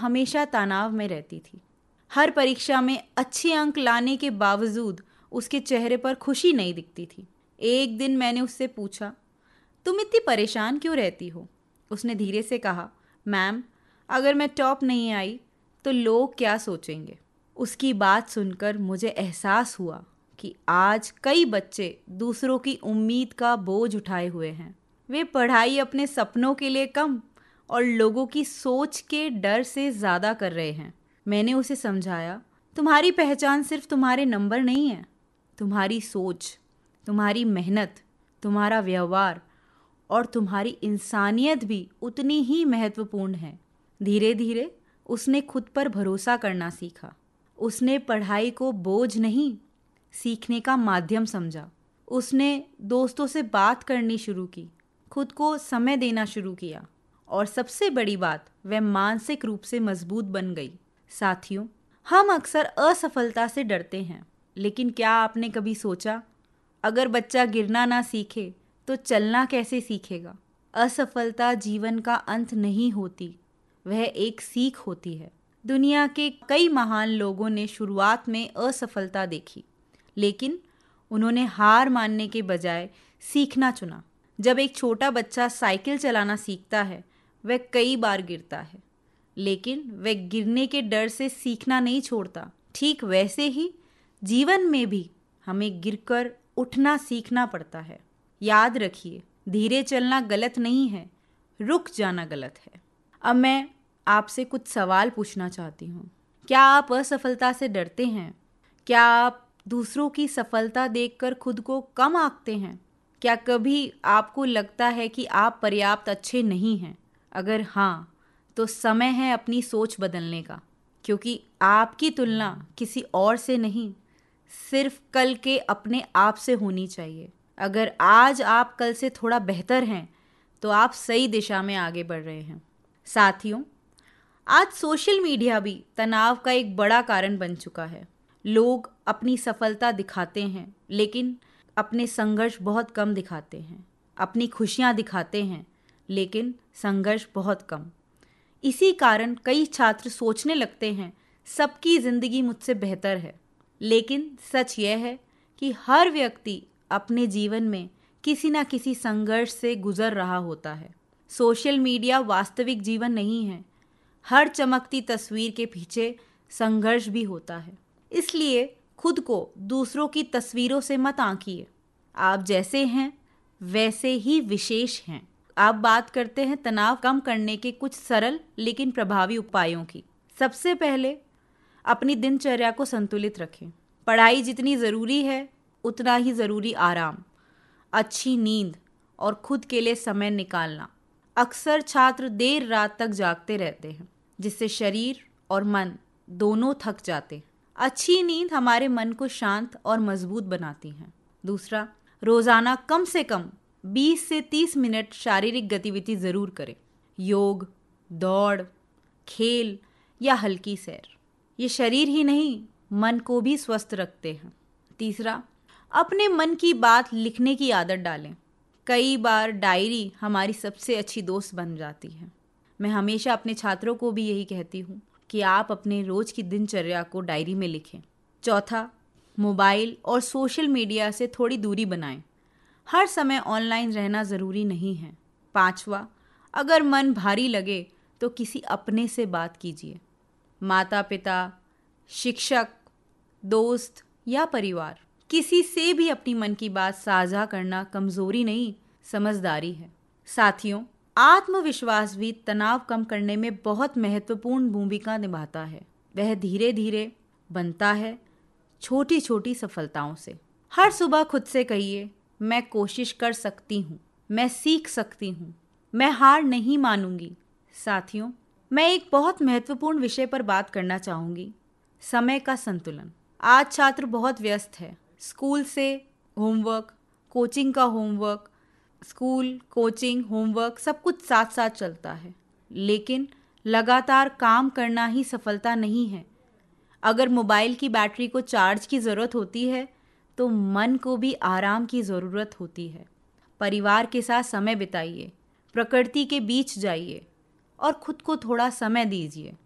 हमेशा तनाव में रहती थी। हर परीक्षा में अच्छे अंक लाने के बावजूद उसके चेहरे पर खुशी नहीं दिखती थी। एक दिन मैंने उससे पूछा, तुम इतनी परेशान क्यों रहती हो? उसने धीरे से कहा, मैम, अगर मैं टॉप नहीं आई तो लोग क्या सोचेंगे? उसकी बात सुनकर मुझे एहसास हुआ कि आज कई बच्चे दूसरों की उम्मीद का बोझ उठाए हुए हैं। वे पढ़ाई अपने सपनों के लिए कम और लोगों की सोच के डर से ज़्यादा कर रहे हैं। मैंने उसे समझाया, तुम्हारी पहचान सिर्फ तुम्हारे नंबर नहीं है, तुम्हारी सोच, तुम्हारी मेहनत, तुम्हारा व्यवहार और तुम्हारी इंसानियत भी उतनी ही महत्वपूर्ण है। धीरे धीरे उसने खुद पर भरोसा करना सीखा। उसने पढ़ाई को बोझ नहीं, सीखने का माध्यम समझा। उसने दोस्तों से बात करनी शुरू की, खुद को समय देना शुरू किया और सबसे बड़ी बात, वह मानसिक रूप से मजबूत बन गई। साथियों, हम अक्सर असफलता से डरते हैं, लेकिन क्या आपने कभी सोचा, अगर बच्चा गिरना ना सीखे तो चलना कैसे सीखेगा? असफलता जीवन का अंत नहीं होती, वह एक सीख होती है। दुनिया के कई महान लोगों ने शुरुआत में असफलता देखी, लेकिन उन्होंने हार मानने के बजाय सीखना चुना। जब एक छोटा बच्चा साइकिल चलाना सीखता है, वह कई बार गिरता है, लेकिन वह गिरने के डर से सीखना नहीं छोड़ता। ठीक वैसे ही जीवन में भी हमें गिरकर उठना सीखना पड़ता है। याद रखिए, धीरे चलना गलत नहीं है, रुक जाना गलत है। अब मैं आपसे कुछ सवाल पूछना चाहती हूँ। क्या आप असफलता से डरते हैं? क्या आप दूसरों की सफलता देखकर खुद को कम आंकते हैं? क्या कभी आपको लगता है कि आप पर्याप्त अच्छे नहीं हैं? अगर हाँ, तो समय है अपनी सोच बदलने का, क्योंकि आपकी तुलना किसी और से नहीं, सिर्फ कल के अपने आप से होनी चाहिए। अगर आज आप कल से थोड़ा बेहतर हैं, तो आप सही दिशा में आगे बढ़ रहे हैं। साथियों, आज सोशल मीडिया भी तनाव का एक बड़ा कारण बन चुका है। लोग अपनी सफलता दिखाते हैं, लेकिन अपने संघर्ष बहुत कम दिखाते हैं। अपनी खुशियाँ दिखाते हैं, लेकिन संघर्ष बहुत कम। इसी कारण कई छात्र सोचने लगते हैं, सबकी ज़िंदगी मुझसे बेहतर है। लेकिन सच यह है कि हर व्यक्ति अपने जीवन में किसी न किसी संघर्ष से गुजर रहा होता है। सोशल मीडिया वास्तविक जीवन नहीं है। हर चमकती तस्वीर के पीछे संघर्ष भी होता है। इसलिए खुद को दूसरों की तस्वीरों से मत आंकिए। आप जैसे हैं वैसे ही विशेष हैं। आप बात करते हैं तनाव कम करने के कुछ सरल लेकिन प्रभावी उपायों की। सबसे पहले अपनी दिनचर्या को संतुलित रखें। पढ़ाई जितनी ज़रूरी है, उतना ही ज़रूरी आराम, अच्छी नींद और खुद के लिए समय निकालना। अक्सर छात्र देर रात तक जागते रहते हैं, जिससे शरीर और मन दोनों थक जाते हैं। अच्छी नींद हमारे मन को शांत और मजबूत बनाती है। दूसरा, रोज़ाना कम से कम 20 से 30 मिनट शारीरिक गतिविधि ज़रूर करें। योग, दौड़, खेल या हल्की सैर। ये शरीर ही नहीं, मन को भी स्वस्थ रखते हैं। तीसरा, अपने मन की बात लिखने की आदत डालें। कई बार डायरी हमारी सबसे अच्छी दोस्त बन जाती है। मैं हमेशा अपने छात्रों को भी यही कहती हूँ कि आप अपने रोज़ की दिनचर्या को डायरी में लिखें। चौथा, मोबाइल और सोशल मीडिया से थोड़ी दूरी बनाएं। हर समय ऑनलाइन रहना ज़रूरी नहीं है। पांचवा, अगर मन भारी लगे तो किसी अपने से बात कीजिए। माता पिता, शिक्षक, दोस्त या परिवार, किसी से भी अपनी मन की बात साझा करना कमज़ोरी नहीं, समझदारी है। साथियों, आत्मविश्वास भी तनाव कम करने में बहुत महत्वपूर्ण भूमिका निभाता है। वह धीरे धीरे बनता है छोटी छोटी सफलताओं से। हर सुबह खुद से कहिए, मैं कोशिश कर सकती हूँ, मैं सीख सकती हूँ, मैं हार नहीं मानूंगी। साथियों, मैं एक बहुत महत्वपूर्ण विषय पर बात करना चाहूँगी, समय का संतुलन। आज छात्र बहुत व्यस्त है। स्कूल से होमवर्क, कोचिंग का होमवर्क, स्कूल, कोचिंग, होमवर्क सब कुछ साथ साथ चलता है। लेकिन लगातार काम करना ही सफलता नहीं है। अगर मोबाइल की बैटरी को चार्ज की ज़रूरत होती है, तो मन को भी आराम की ज़रूरत होती है। परिवार के साथ समय बिताइए, प्रकृति के बीच जाइए और खुद को थोड़ा समय दीजिए।